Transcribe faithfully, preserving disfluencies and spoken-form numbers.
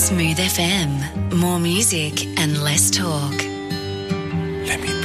Smooth F M. More music and less talk. Let me